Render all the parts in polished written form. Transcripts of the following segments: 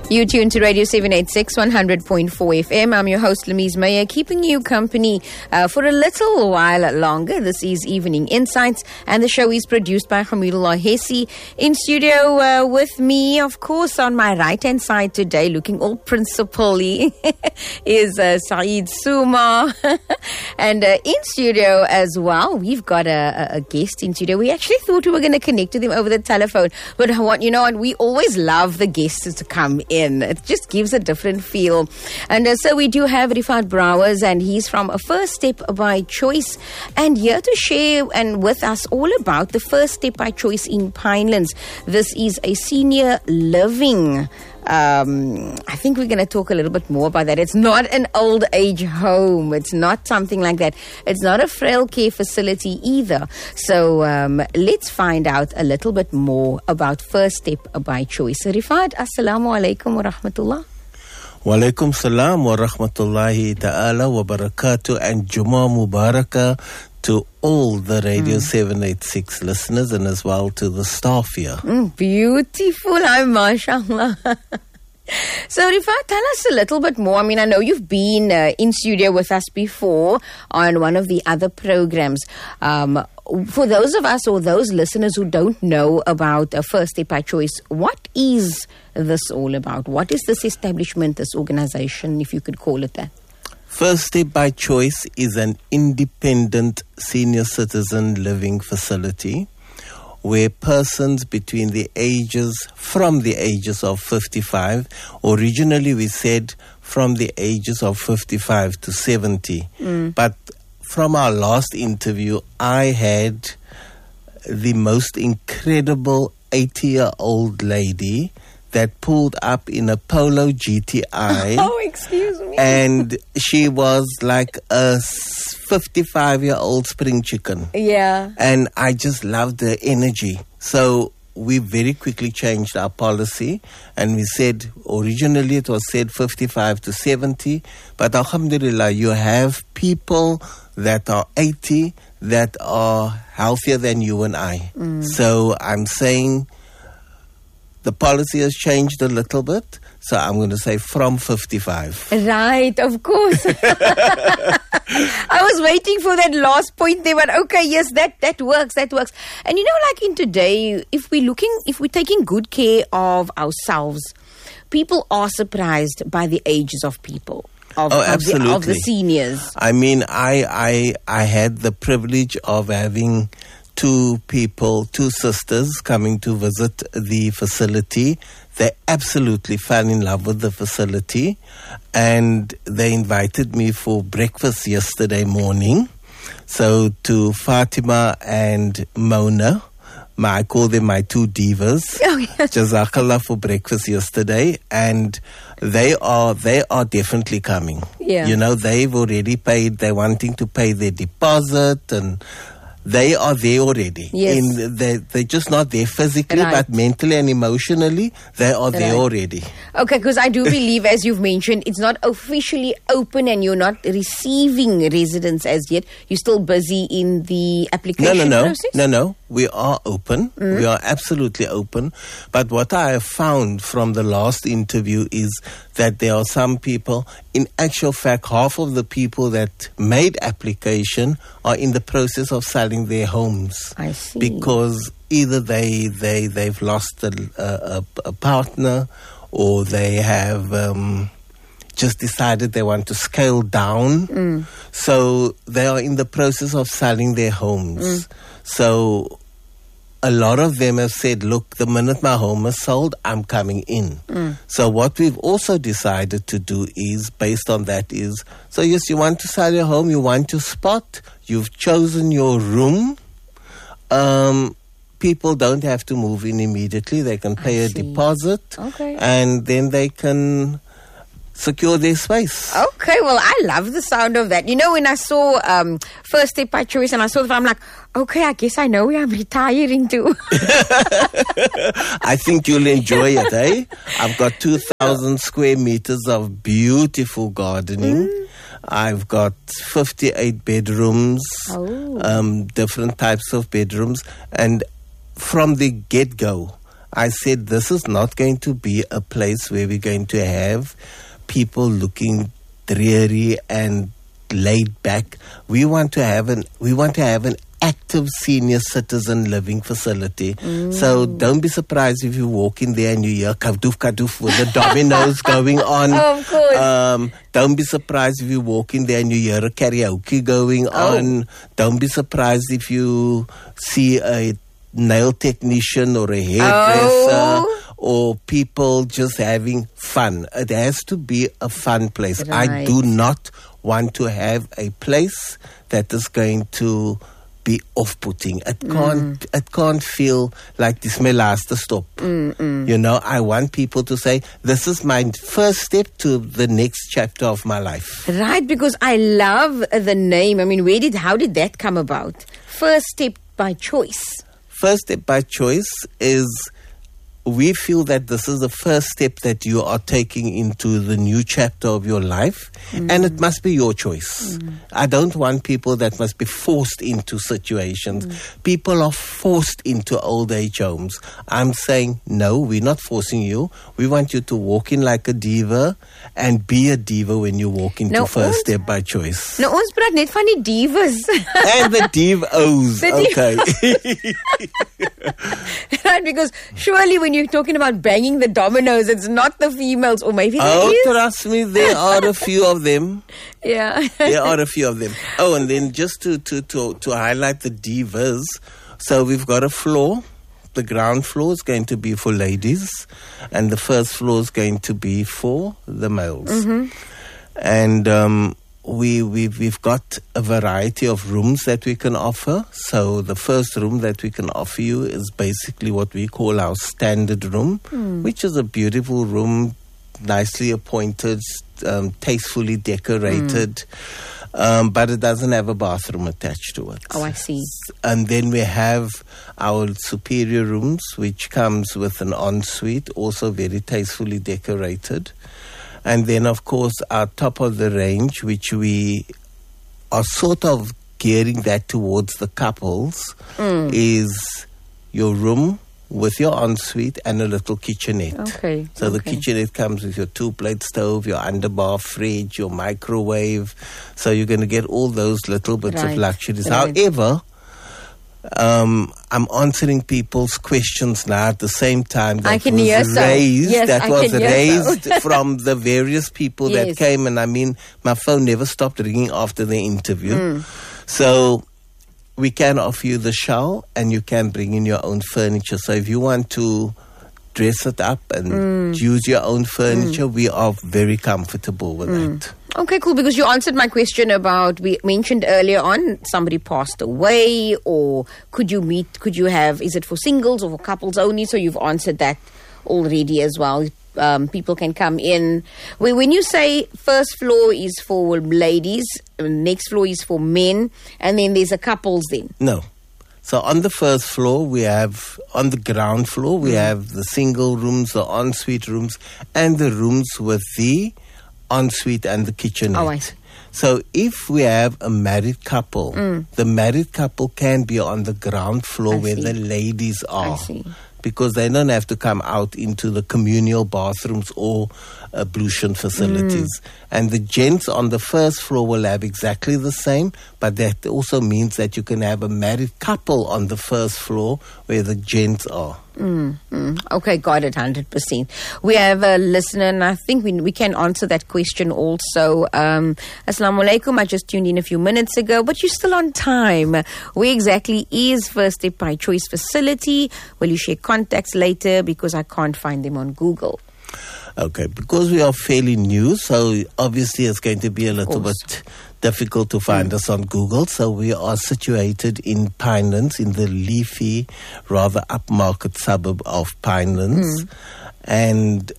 You tune to Radio 786, 100.4 FM. I'm your host, Lamise Meyer, keeping you company for a little while longer. This is Evening Insights, and the show is produced by Hamidullah Hesi. In studio with me, of course, on my right-hand side today, looking all principally, is Saeed Suma. And in studio as well, we've got a guest in studio. We actually thought we were going to connect with him over the telephone, but you know what? We always love the guests to come in. It just gives a different feel. And so we do have Rifat Brouwers, and he's from A First Step by Choice, and here to share and with us all about the First Step by Choice in Pinelands. This is a senior living. I think we're going to talk a little bit more about that. It's not an old age home. It's not something like that. It's not a frail care facility either. So let's find out a little bit more about First Step by Choice. Rifat, assalamu alaikum wa rahmatullah. Wa alaikum salam wa rahmatullahi ta'ala wa barakatuh, and Jummah Mubarakah to all the Radio 786 listeners, and as well to the staff here. Beautiful, mashallah. So, Rifat, tell us a little bit more. I mean, I know you've been in studio with us before on one of the other programs. For those of us or those listeners who don't know about First Step by Choice, what is this all about? What is this establishment, this organization, if you could call it that? First Step by Choice is an independent senior citizen living facility where persons from the ages of 55, originally we said from the ages of 55 to 70. But from our last interview, I had the most incredible 80-year-old lady that pulled up in a Polo GTI. Oh, excuse me. And she was like a 55-year-old spring chicken. Yeah. And I just loved her energy. So we very quickly changed our policy, and we said, originally it was said 55 to 70, but alhamdulillah, you have people that are 80 that are healthier than you and I. So I'm saying the policy has changed a little bit, so I'm going to say from 55. Right, of course. I was waiting for that last point there, but okay, yes, that works. And you know, like in today, if we're taking good care of ourselves, people are surprised by the ages of people. Absolutely. Of the seniors. I mean, I had the privilege of having two sisters coming to visit the facility. They absolutely fell in love with the facility, and they invited me for breakfast yesterday morning. So to Fatima and Mona, I call them my two divas. Oh, yes. Jazakallah for breakfast yesterday, and they are definitely coming. Yeah. You know, they've already paid. They're wanting to pay their deposit, and they are there already. Yes. They're just not there physically, Right. but mentally and emotionally, they are there already. Okay, because I do believe, as you've mentioned, it's not officially open and you're not receiving residents as yet. You're still busy in the application process? No. We are open. We are absolutely open. But what I have found from the last interview is that there are some people, in actual fact, half of the people that made application are in the process of selling their homes. I see. Because either they've lost a partner, or they have just decided they want to scale down. So they are in the process of selling their homes. So a lot of them have said, look, the minute my home is sold, I'm coming in. So what we've also decided to do is, based on that is, so yes, you want to sell your home, you want your spot, you've chosen your room. People don't have to move in immediately. They can pay a deposit. Okay. And then they can secure their space. Okay, well, I love the sound of that. You know, when I saw First Step by Choice and I saw that, I'm like, okay, I guess I know where I'm retiring to. I think you'll enjoy it, eh? I've got 2,000 square meters of beautiful gardening. I've got 58 bedrooms, different types of bedrooms. And from the get-go, I said, this is not going to be a place where we're going to have people looking dreary and laid back. We want to have an active senior citizen living facility. So don't be surprised if you walk in there and you hear kadoof with the dominoes going on. Of course. Don't be surprised if you walk in there and you hear a karaoke going on. Don't be surprised if you see a nail technician or a hairdresser or people just having fun. It has to be a fun place. Right. I do not want to have a place that is going to be off-putting. It can't feel like this my last stop. You know, I want people to say, this is my first step to the next chapter of my life. Right, because I love the name. I mean, how did that come about? First Step by Choice. First Step by Choice is, we feel that this is the first step that you are taking into the new chapter of your life, and it must be your choice. I don't want people that must be forced into situations. People are forced into old age homes. I'm saying, no, we're not forcing you. We want you to walk in like a diva and be a diva when you walk into First Step by Choice. No, ons praat net van die divas. And the divos, okay. Right, because surely when you're talking about banging the dominoes, it's not the females, or maybe it is. Trust me, there are a few of them. Yeah. There are a few of them. Oh, and then just to highlight the divas, so we've got a floor. The ground floor is going to be for ladies, and the first floor is going to be for the males. And we've got a variety of rooms that we can offer. So the first room that we can offer you is basically what we call our standard room, which is a beautiful room, nicely appointed, tastefully decorated, but it doesn't have a bathroom attached to it. Oh, I see. And then we have our superior rooms, which comes with an ensuite, also very tastefully decorated. And then, of course, our top of the range, which we are sort of gearing that towards the couples, is your room with your ensuite and a little kitchenette. Okay. So the kitchenette comes with your 2-plate stove, your underbar fridge, your microwave. So you're going to get all those little bits of luxuries. Right. However, I'm answering people's questions now at the same time that was raised from the various people that came. And I mean, my phone never stopped ringing after the interview. So we can offer you the shower, and you can bring in your own furniture. So if you want to dress it up and use your own furniture, we are very comfortable with that. Okay, cool, because you answered my question about, we mentioned earlier on, somebody passed away, or could you have, is it for singles or for couples only? So you've answered that already as well. People can come in. When you say first floor is for ladies, next floor is for men, and then there's a couples then? No. So on the first floor, on the ground floor, we have the single rooms, the ensuite rooms, and the rooms with the ensuite and the kitchenette. Oh, I see. So if we have a married couple, the married couple can be on the ground floor where the ladies are. I see. Because they don't have to come out into the communal bathrooms or ablution facilities. And the gents on the first floor will have exactly the same, but that also means that you can have a married couple on the first floor where the gents are. Okay, got it, 100%. We have a listener, and I think we can answer that question also. Assalamu alaikum, I just tuned in a few minutes ago, but you're still on time. Where exactly is First Step by Choice facility? Will you share contacts later, because I can't find them on Google? Okay, because we are fairly new, so obviously it's going to be a little bit difficult to find us on Google. So we are situated in Pinelands, in the leafy, rather upmarket suburb of Pinelands. And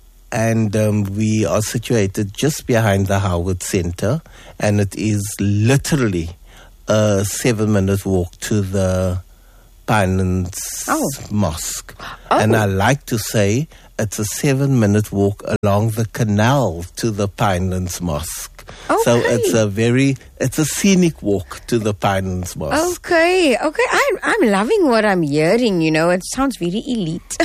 we are situated just behind the Howard Centre, and it is literally a 7-minute walk to the Pinelands Mosque. And I like to say it's a 7-minute walk along the canal to the Pinelands Mosque. So it's a scenic walk to the Pinelands Mosque. Okay. I'm loving what I'm hearing, it sounds very elite.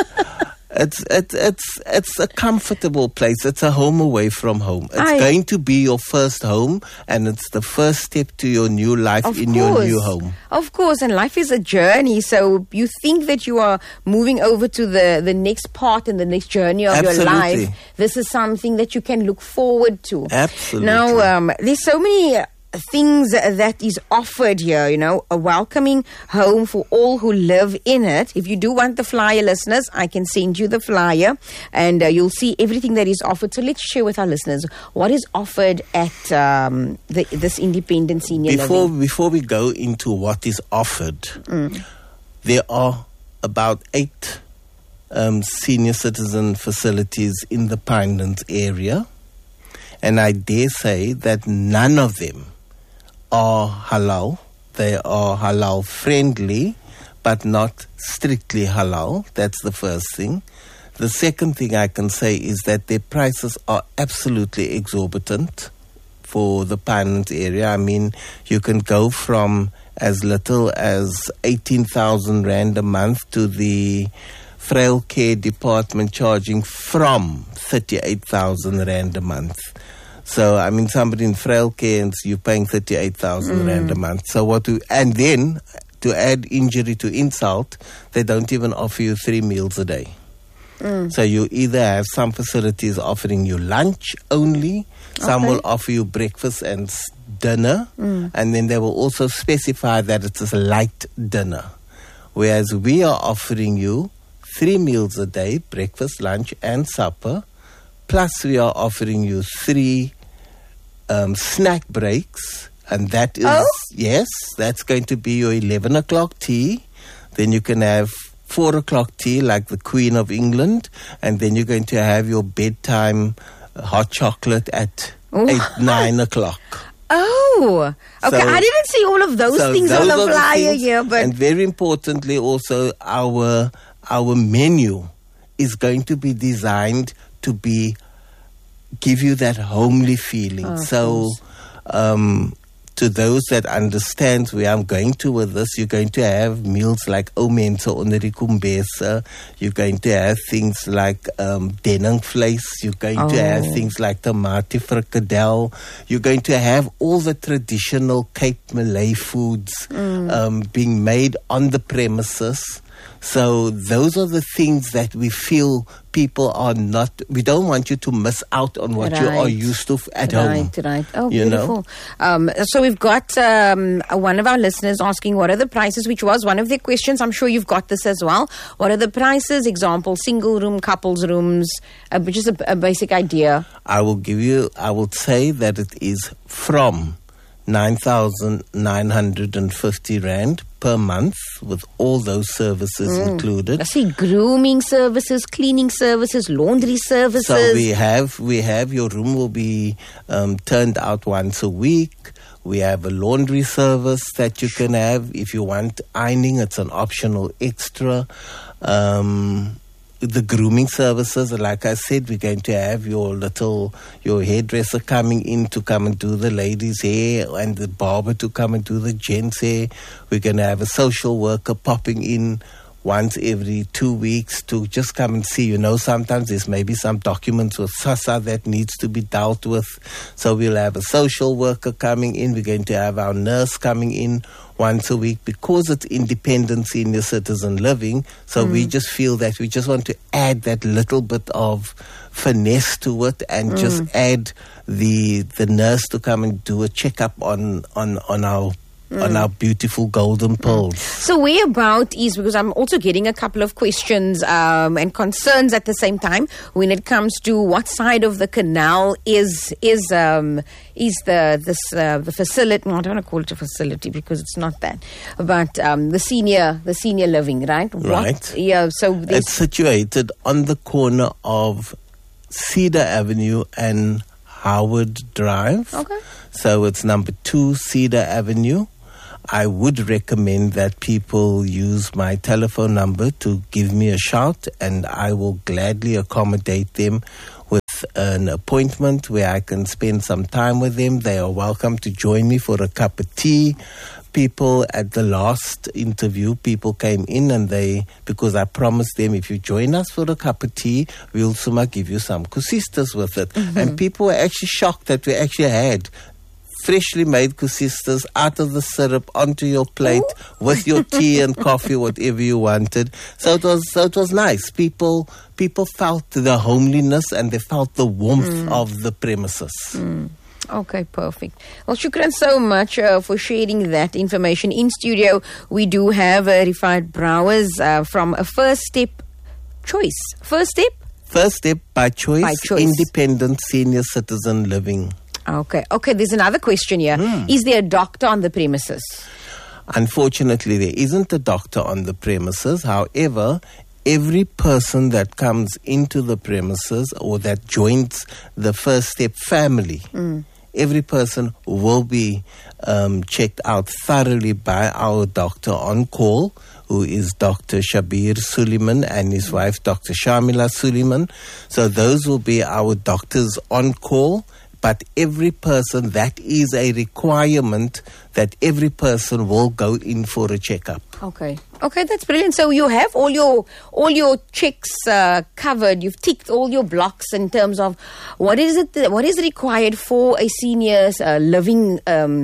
It's a comfortable place. It's a home away from home. It's going to be your first home, and it's the first step to your new life your new home. Of course, and life is a journey. So you think that you are moving over to the next part and the next journey of your life. This is something that you can look forward to. Absolutely. Now, there's so many things that is offered here, a welcoming home for all who live in it. If you do want the flyer, listeners, I can send you the flyer and you'll see everything that is offered. So let's share with our listeners what is offered at this independent senior living. Before we go into what is offered, there are about 8 senior citizen facilities in the Pinelands area, and I dare say that none of them are halal. They are halal friendly, but not strictly halal. That's the first thing. The second thing I can say is that their prices are absolutely exorbitant for the Pinelands area. I mean, you can go from as little as 18,000 Rand a month to the frail care department charging from 38,000 Rand a month. So, I mean, somebody in frail care, and you're paying 38,000 Rand a month. So and then, to add injury to insult, they don't even offer you 3 meals a day. So you either have some facilities offering you lunch only, some will offer you breakfast and dinner, and then they will also specify that it's a light dinner. Whereas we are offering you 3 meals a day, breakfast, lunch and supper, plus we are offering you 3 snack breaks, and that is, that's going to be your 11 o'clock tea. Then you can have 4 o'clock tea like the Queen of England, and then you're going to have your bedtime hot chocolate at 9 o'clock. Oh, okay. So, I didn't see all of those things on the flyer here, but and very importantly, also our menu is going to be designed to give you that homely feeling. To those that understand where I'm going to with this, you're going to have meals like omense onder die kumbesa. You're going to have things like denningsvleis. You're going to have things like tomate frikadel. You're going to have all the traditional Cape Malay foods being made on the premises. So those are the things that we feel people are not, we don't want you to miss out on what you are used to at home. Right. Oh, beautiful. So we've got one of our listeners asking what are the prices, which was one of their questions. I'm sure you've got this as well. What are the prices? Example, single room, couples rooms, which is a basic idea. I will say that it is from 9,950 Rand per month with all those services included. I see grooming services, cleaning services, laundry services. So we have your room will be turned out once a week. We have a laundry service that you can have. If you want ironing, it's an optional extra. The grooming services, like I said, we're going to have your hairdresser coming in to come and do the ladies' hair, and the barber to come and do the gents' hair. We're going to have a social worker popping in once every 2 weeks to just come and see. Sometimes there's maybe some documents with SASSA that needs to be dealt with. So we'll have a social worker coming in. We're going to have our nurse coming in once a week because it's independent senior citizen living. So we just feel that we just want to add that little bit of finesse to it and just add the nurse to come and do a checkup on our beautiful golden pearls. So whereabout is, because I'm also getting a couple of questions and concerns at the same time when it comes to what side of the canal is the facility. No, I don't want to call it a facility because it's not that, but the senior living, right? Right. So it's situated on the corner of Cedar Avenue and Howard Drive. Okay. So it's number 2 Cedar Avenue. I would recommend that people use my telephone number to give me a shout, and I will gladly accommodate them with an appointment where I can spend some time with them. They are welcome to join me for a cup of tea. People at the last interview, people came in and because I promised them, if you join us for a cup of tea, we'll somehow give you some kusistas with it. Mm-hmm. And people were actually shocked that we actually had freshly made kusistas out of the syrup onto your plate with your tea and coffee, whatever you wanted. So it was nice. People felt the homeliness and they felt the warmth of the premises. Okay, perfect. Well, shukran so much for sharing that information. In studio, we do have Rifat Brouwers from a First Step Choice. First Step? First Step by Choice. Independent Senior Citizen Living. Okay, there's another question here. Is there a doctor on the premises? Unfortunately, there isn't a doctor on the premises. However, every person that comes into the premises or that joins the First Step family, every person will be checked out thoroughly by our doctor on call, who is Dr. Shabir Suleiman and his wife, Dr. Shamila Suleiman. So those will be our doctors on call. But every person, that is a requirement that every person will go in for a checkup. Okay, that's brilliant. So you have all your checks covered. You've ticked all your blocks in terms of what is required for a seniors living,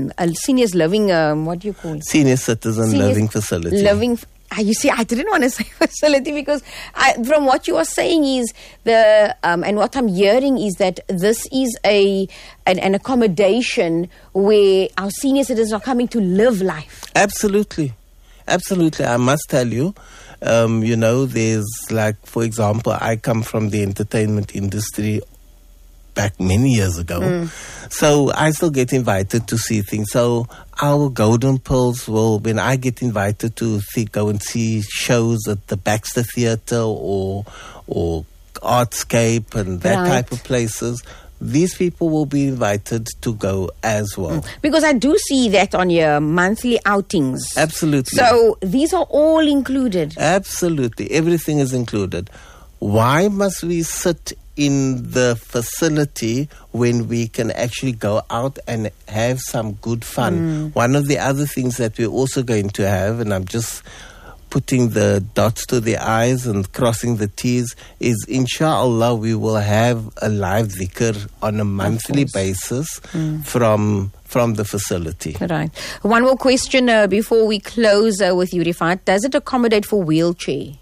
what do you call it? Senior citizen living facility. You see, I didn't want to say facility because from what you are saying is and what I'm hearing is that this is an accommodation where our senior citizens are coming to live life. Absolutely. I must tell you, there's for example, I come from the entertainment industry back many years ago. So I still get invited to see things. So our Golden Pearls when I get invited to go and see shows at the Baxter Theatre or Artscape and that type of places, these people will be invited to go as well. Because I do see that on your monthly outings. Absolutely. So these are all included. Absolutely. Everything is included. Why must we sit in the facility when we can actually go out and have some good fun? One of the other things that we're also going to have, and I'm just putting the dots to the I's and crossing the T's, is inshallah we will have a live dhikr on a monthly basis from the facility. Right. One more question before we close with you, Rifat. Does it accommodate for wheelchair?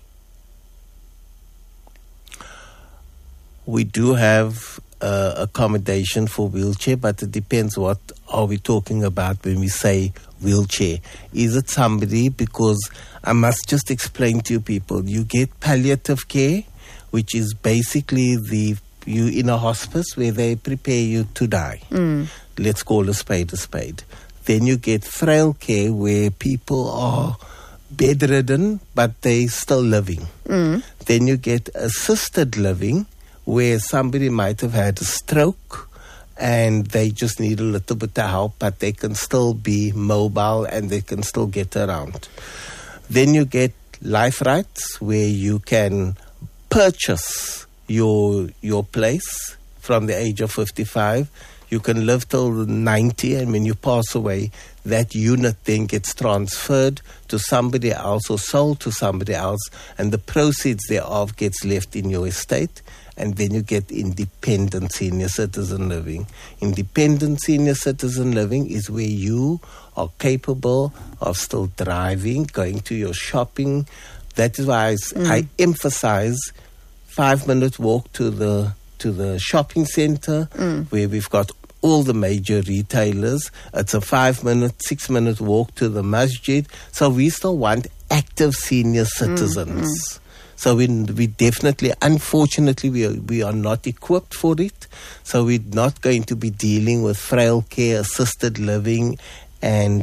We do have accommodation for wheelchair, but it depends what are we talking about when we say wheelchair. Is it somebody, because I must just explain to you people, you get palliative care, which is basically you in a hospice where they prepare you to die. Let's call a spade a spade. Then you get frail care where people are bedridden, but they still living. Then you get assisted living, where somebody might have had a stroke and they just need a little bit of help, but they can still be mobile and they can still get around. Then you get life rights, where you can purchase your place from the age of 55. You can live till 90, and when you pass away, that unit then gets transferred to somebody else or sold to somebody else, and the proceeds thereof gets left in your estate. And then you get independent senior citizen living. Independent senior citizen living is where you are capable of still driving, going to your shopping. That is why I emphasize 5-minute walk to the shopping center, where we've got all the major retailers. It's a 5-minute, 6-minute walk to the masjid. So we still want active senior citizens. So we definitely, unfortunately, we are not equipped for it. So we're not going to be dealing with frail care, assisted living, and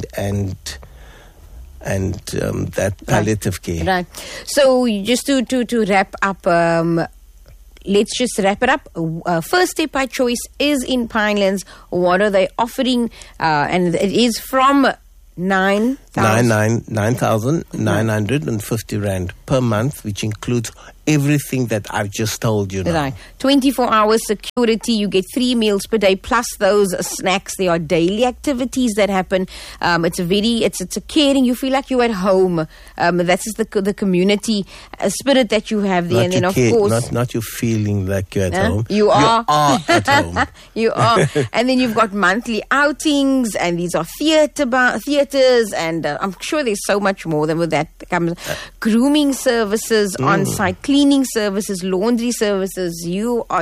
that palliative care. Right. So just to wrap up, let's just wrap it up. First Step by Choice is in Pinelands. What are they offering? And it is from 9 9,950 rand per month, which includes everything that I've just told you now. Right. 24 hours security. You get 3 meals per day plus those snacks. There are daily activities that happen. It's a caring. You feel like you're at home. That's just the community spirit that you have there. Not and then, you of care, course, not you feeling like you're at home. You are at home. You are. And then you've got monthly outings, and these are theaters, and I'm sure there's so much more than with that comes grooming services on site, cleaning services, laundry services. You are